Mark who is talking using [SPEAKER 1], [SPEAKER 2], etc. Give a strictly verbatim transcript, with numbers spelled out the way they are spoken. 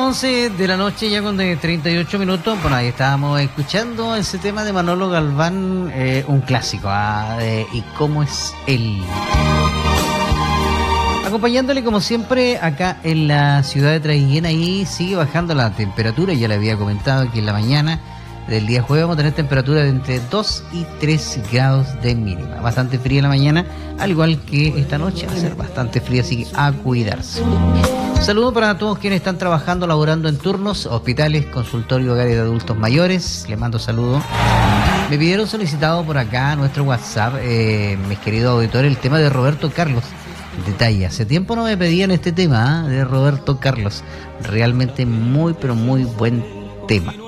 [SPEAKER 1] once de la noche, ya con de treinta y ocho minutos. Bueno, ahí estábamos escuchando ese tema de Manolo Galván, eh, un clásico, ¿ah? De ¿Y cómo es él? Acompañándole como siempre acá en la ciudad de Traiguén. Ahí sigue bajando la temperatura. Ya le había comentado que en la mañana del día jueves vamos a tener temperatura de entre dos y tres grados de mínima. Bastante fría en la mañana, al igual que esta noche va a ser bastante fría, así que a cuidarse. Saludos para todos quienes están trabajando, laborando en turnos, hospitales, consultorio, hogares de adultos mayores. Les mando saludos. Me pidieron solicitado por acá nuestro WhatsApp, eh, mis queridos auditores, el tema de Roberto Carlos. Detalle, hace tiempo no me pedían este tema, ¿eh? De Roberto Carlos. Realmente muy, pero muy buen tema.